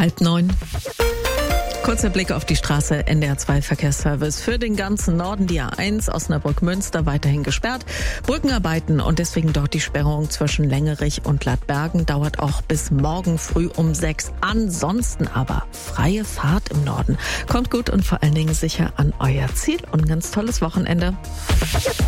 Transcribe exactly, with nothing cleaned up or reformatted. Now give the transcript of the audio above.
Halb neun. Kurzer Blick auf die Straße. N D R zwei Verkehrsservice. Für den ganzen Norden die A eins Osnabrück-Münster weiterhin gesperrt. Brückenarbeiten und deswegen dort die Sperrung zwischen Längerich und Ladbergen dauert auch bis morgen früh um sechs. Ansonsten aber freie Fahrt im Norden. Kommt gut und vor allen Dingen sicher an euer Ziel und ein ganz tolles Wochenende.